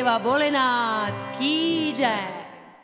Deva Bholenath ki jai.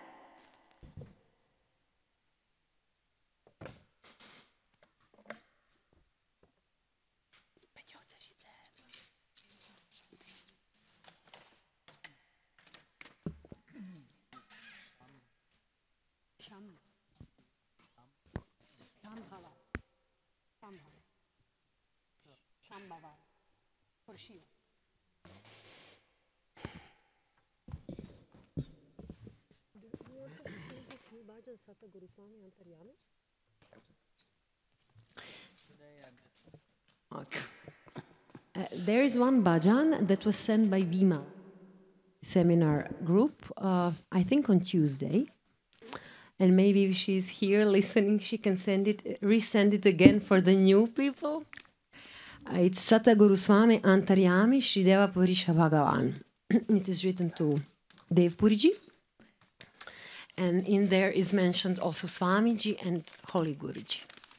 Okay. There is one bhajan that was sent by Vima seminar group, I think on Tuesday. And maybe if she's here listening, she can resend it again for the new people. It's Sataguru Swami Antaryami Srideva Purisha Bhagavan. It is written to Dev Puriji. And in there is mentioned also Swamiji and Holy Guruji.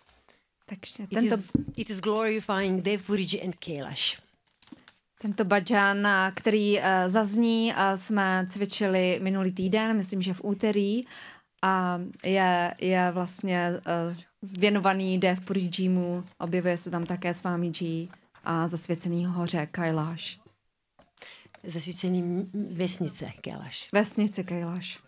It is glorifying Dev Puriji and Kailash. Tento bhajan, který zazní, jsme cvičili minulý týden, myslím, že v úterý, a je vlastně věnovaný Dev Purijimu, objevuje se tam také Swamiji a zasvěcený hoře Kailash. Zasvěcený vesnice Kailash. Vesnice Kailash.